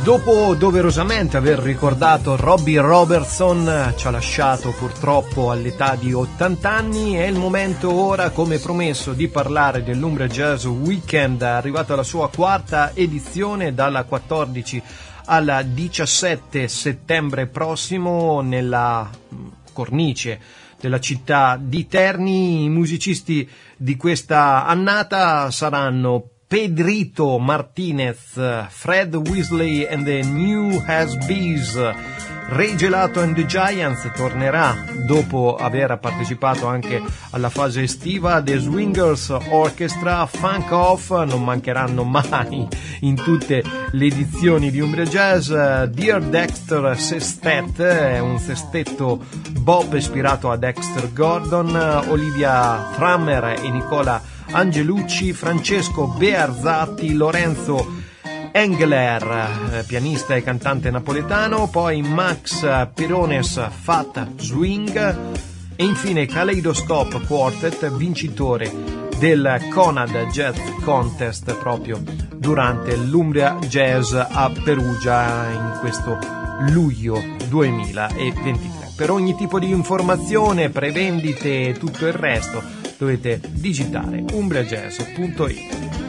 Dopo doverosamente aver ricordato Robbie Robertson, ci ha lasciato purtroppo all'età di 80 anni, è il momento ora, come promesso, di parlare dell'Umbria Jazz Weekend, arrivato alla sua quarta edizione dalla 14 al 17 settembre prossimo nella cornice della città di Terni. I musicisti di questa annata saranno Pedrito Martinez, Fred Weasley and the New Has-Bees. Ray Gelato and the Giants tornerà dopo aver partecipato anche alla fase estiva. The Swingers Orchestra, Funk Off non mancheranno mai in tutte le edizioni di Umbria Jazz. Dear Dexter Sestet, è un sestetto bop ispirato a Dexter Gordon. Olivia Trammer e Nicola Angelucci, Francesco Bearzatti, Lorenzo Engler, pianista e cantante napoletano, poi Max Perones Fat Swing e infine Kaleidoscope Quartet, vincitore del Conad Jazz Contest proprio durante l'Umbria Jazz a Perugia in questo luglio 2023. Per ogni tipo di informazione, prevendite e tutto il resto dovete digitare umbriajazz.it.